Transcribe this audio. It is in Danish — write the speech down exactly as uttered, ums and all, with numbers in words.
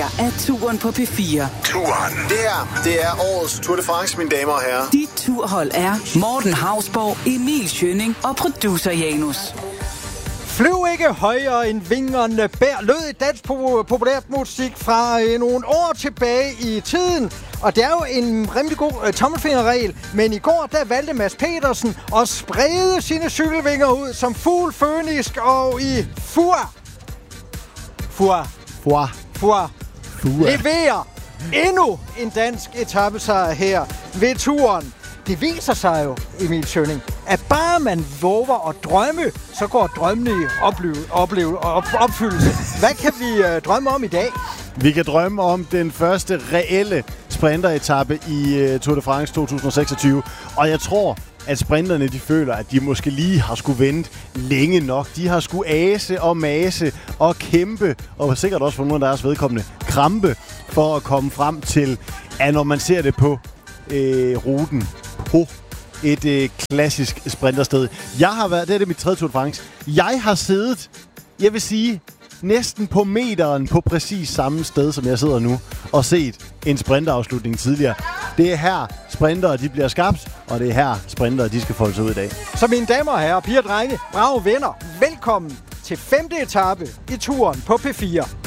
her er Touren på P fire. Touren. Det her, det er årets Tour de France, mine damer og herrer. Dit turhold er Morten Hausborg, Emil Schønning og producer Janus. Flyv ikke højere end vingerne bær, lød i dansk populært musik fra øh, nogle år tilbage i tiden. Og det er jo en rimelig god øh, tommelfingerregel. Men i går, der valgte Mads Petersen at sprede sine cykelvinger ud som fugl, fønisk og i fur. Fur. Fur. Fur. Fur. Leverer endnu en dansk etapesejr her ved turen. Det viser sig jo, Emil Schønning, at bare man våger at drømme, så går drømmene i opleve, opleve, op, opfyldelse. Hvad kan vi øh, drømme om i dag? Vi kan drømme om den første reelle sprinteretappe i uh, Tour de France to tusind seksogtyve. Og jeg tror, at sprinterne de føler, at de måske lige har skulle vente længe nok. De har skulle ase og mase og kæmpe, og sikkert også for nogle af deres vedkommende krampe, for at komme frem til, at når man ser det på øh, ruten, på et øh, klassisk sprintersted. Jeg har været, det er det mit tredje Tour de France. Jeg har siddet, jeg vil sige, næsten på meteren på præcis samme sted, som jeg sidder nu, og set en sprinterafslutning tidligere. Det er her sprintere, de bliver skabt, og det er her sprintere, de skal folde sig ud i dag. Så mine damer og herrer, piger og drenge, brave venner, velkommen til femte etape i turen på P fire.